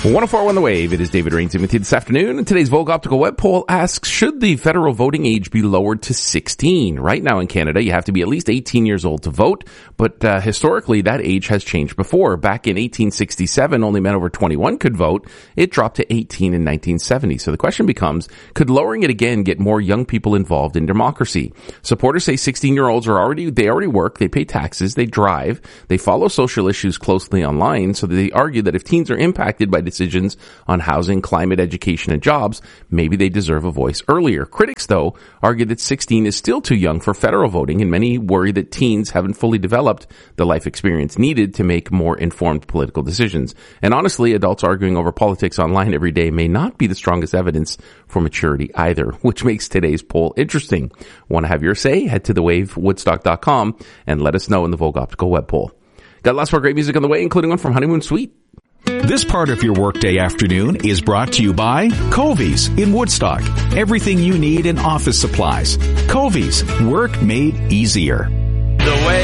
104 on the Wave. It is David Rainson with you this afternoon. And today's Vogue Optical Web Poll asks, should the federal voting age be lowered to 16? Right now in Canada, you have to be at least 18 years old to vote. But historically, that age has changed before. Back in 1867, only men over 21 could vote. It dropped to 18 in 1970. So the question becomes, could lowering it again get more young people involved in democracy? Supporters say 16-year-olds they already work, they pay taxes, they drive, they follow social issues closely online. So they argue that if teens are impacted by decisions on housing, climate, education, and jobs, maybe they deserve a voice earlier. Critics, though, argue that 16 is still too young for federal voting, and many worry that teens haven't fully developed the life experience needed to make more informed political decisions. And honestly, adults arguing over politics online every day may not be the strongest evidence for maturity either, which makes today's poll interesting. Want to have your say? Head to thewavewoodstock.com and let us know in the Vogue Optical Web Poll. Got lots more great music on the way, including one from Honeymoon Suite. This part of your workday afternoon is brought to you by Covey's in Woodstock. Everything you need in office supplies. Covey's, work made easier. The way